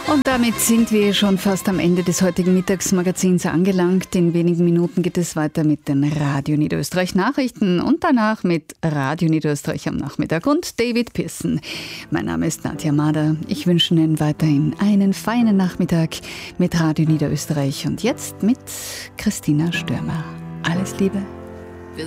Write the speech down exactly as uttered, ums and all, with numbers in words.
Und damit sind wir schon fast am Ende des heutigen Mittagsmagazins angelangt. In wenigen Minuten geht es weiter mit den Radio Niederösterreich Nachrichten und danach mit Radio Niederösterreich am Nachmittag und David Pearson. Mein Name ist Nadja Mader. Ich wünsche Ihnen weiterhin einen feinen Nachmittag mit Radio Niederösterreich und jetzt mit Christina Stürmer. Alles Liebe.